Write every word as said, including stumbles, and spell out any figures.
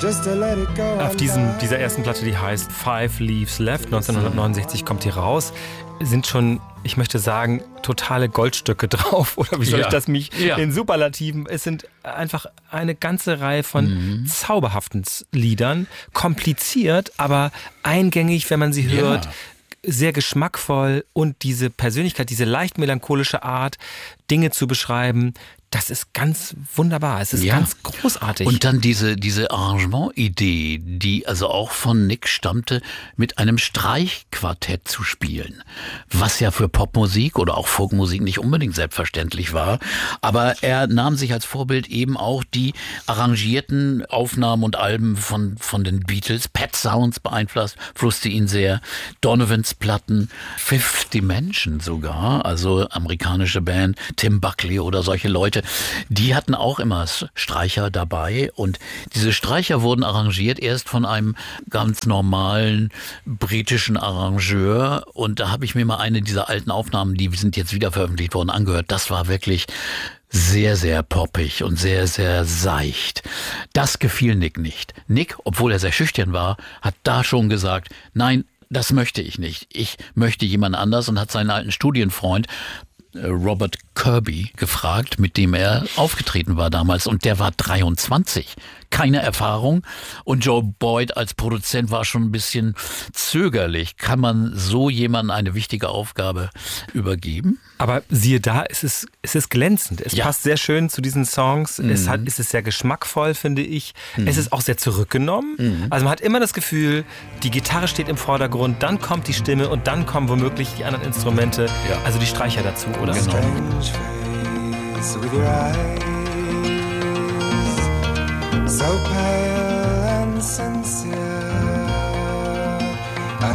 Auf diesem, dieser ersten Platte, die heißt Five Leaves Left, neunzehnhundertneunundsechzig kommt die raus, sind schon, ich möchte sagen, totale Goldstücke drauf. Oder wie soll ja. ich das mich ja. in Superlativen? Es sind einfach eine ganze Reihe von mhm. zauberhaften Liedern. Kompliziert, aber eingängig, wenn man sie hört. Ja. Sehr geschmackvoll und diese Persönlichkeit, diese leicht melancholische Art, Dinge zu beschreiben, das ist ganz wunderbar. Es ist ja. ganz großartig. Und dann diese, diese Arrangement-Idee, die also auch von Nick stammte, mit einem Streichquartett zu spielen. Was ja für Popmusik oder auch Folkmusik nicht unbedingt selbstverständlich war. Aber er nahm sich als Vorbild eben auch die arrangierten Aufnahmen und Alben von, von den Beatles. Pet Sounds beeinflusste ihn sehr. Donovans Platten, Fifth Dimension sogar, also amerikanische Band, Tim Buckley oder solche Leute. Die hatten auch immer Streicher dabei und diese Streicher wurden arrangiert erst von einem ganz normalen britischen Arrangeur und da habe ich mir mal eine dieser alten Aufnahmen, die sind jetzt wieder veröffentlicht worden, angehört. Das war wirklich sehr, sehr poppig und sehr, sehr seicht. Das gefiel Nick nicht. Nick, obwohl er sehr schüchtern war, hat da schon gesagt, nein, das möchte ich nicht. Ich möchte jemand anders und hat seinen alten Studienfreund Robert Kirby gefragt, mit dem er aufgetreten war damals und der war dreiundzwanzig. Keine Erfahrung und Joe Boyd als Produzent war schon ein bisschen zögerlich. Kann man so jemandem eine wichtige Aufgabe übergeben? Aber siehe da, es ist, es ist glänzend. Es ja. passt sehr schön zu diesen Songs. Mhm. Es, hat, es ist sehr geschmackvoll, finde ich. Mhm. Es ist auch sehr zurückgenommen. Mhm. Also man hat immer das Gefühl, die Gitarre steht im Vordergrund, dann kommt die Stimme und dann kommen womöglich die anderen Instrumente, ja. also die Streicher dazu, oder? Genau. So pale